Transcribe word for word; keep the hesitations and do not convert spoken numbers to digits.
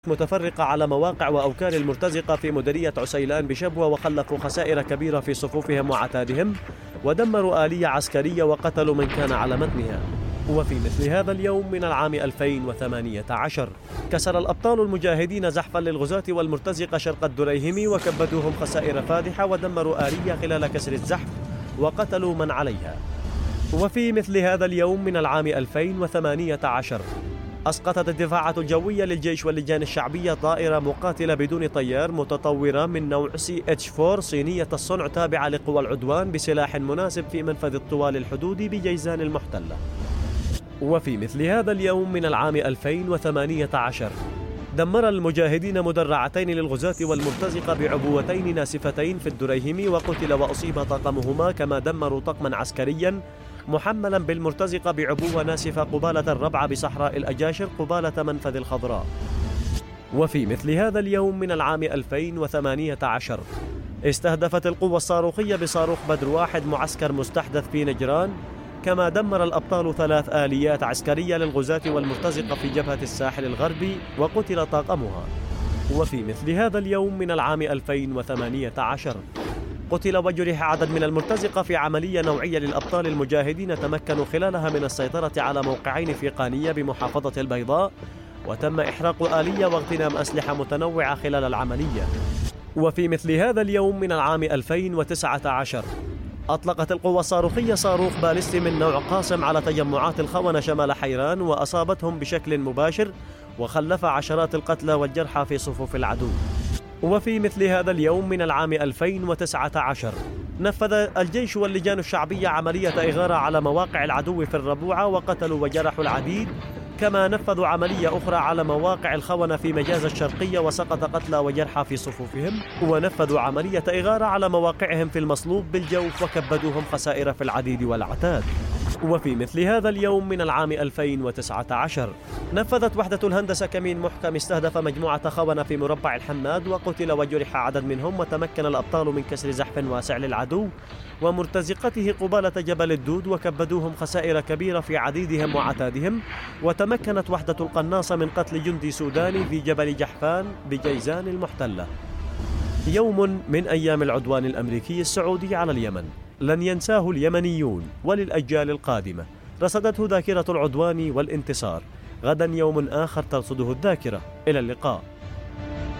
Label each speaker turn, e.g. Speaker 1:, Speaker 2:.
Speaker 1: متفرقة على مواقع وأوكار المرتزقة في مديرية عسيلان بشبوة، وخلفوا خسائر كبيرة في صفوفهم وعتادهم، ودمروا آلية عسكرية وقتلوا من كان على متنها. وفي مثل هذا اليوم من العام ألفين وثمانية عشر كسر الأبطال المجاهدين زحفا للغزاة والمرتزقة شرق الدريهم، وكبدوهم خسائر فادحة، ودمروا آلية خلال كسر الزحف وقتلوا من عليها. وفي مثل هذا اليوم من العام ألفين وثمانية عشر أسقطت الدفاعات الجوية للجيش واللجان الشعبية طائرة مقاتلة بدون طيار متطورة من نوع سي إتش أربعة صينية الصنع تابعة لقوى العدوان بسلاح مناسب في منفذ الطوال الحدودي بجيزان المحتلة. وفي مثل هذا اليوم من العام ألفين وثمانية عشر دمر المجاهدين مدرعتين للغزاة والمرتزقة بعبوتين ناسفتين في الدريهم، وقتل وأصيب طاقمهما، كما دمروا طقما عسكريا محملا بالمرتزقة بعبوة ناسفة قبالة الربعة بصحراء الأجاشر قبالة منفذ الخضراء. وفي مثل هذا اليوم من العام ألفين وثمانية عشر استهدفت القوة الصاروخية بصاروخ بدر واحد معسكر مستحدث في نجران، كما دمر الأبطال ثلاث آليات عسكرية للغزاة والمرتزقة في جبهة الساحل الغربي وقتل طاقمها. وفي مثل هذا اليوم من العام ألفين وثمانية عشر قتل وجرح عدد من المرتزقة في عملية نوعية للأبطال المجاهدين تمكنوا خلالها من السيطرة على موقعين في قانية بمحافظة البيضاء، وتم إحراق آلية واغتنام أسلحة متنوعة خلال العملية. وفي مثل هذا اليوم من العام ألفين وتسعة عشر أطلقت القوة الصاروخية صاروخ باليستي من نوع قاسم على تجمعات الخونة شمال حيران، وأصابتهم بشكل مباشر، وخلف عشرات القتلى والجرحى في صفوف العدو. وفي مثل هذا اليوم من العام ألفين وتسعة عشر نفذ الجيش واللجان الشعبية عملية إغارة على مواقع العدو في الربوعة، وقتلوا وجرحوا العديد، كما نفذوا عملية أخرى على مواقع الخونة في مجاز الشرقية، وسقط قتلى وجرحى في صفوفهم، ونفذوا عملية إغارة على مواقعهم في المصلوب بالجوف، وكبدوهم خسائر في العديد والعتاد. وفي مثل هذا اليوم من العام ألفين وتسعة عشر نفذت وحدة الهندسة كمين محكم استهدف مجموعة خونة في مربع الحماد، وقتل وجرح عدد منهم، وتمكن الأبطال من كسر زحف واسع للعدو ومرتزقته قبالة جبل الدود، وكبدوهم خسائر كبيرة في عديدهم وعتادهم، وتمكنت وحدة القناصة من قتل جندي سوداني في جبل جحفان بجيزان المحتلة. يوم من أيام العدوان الأمريكي السعودي على اليمن لن ينساه اليمنيون وللأجيال القادمة. رصدته ذاكرة العدوان والانتصار. غدا يوم آخر ترصده الذاكرة. إلى اللقاء.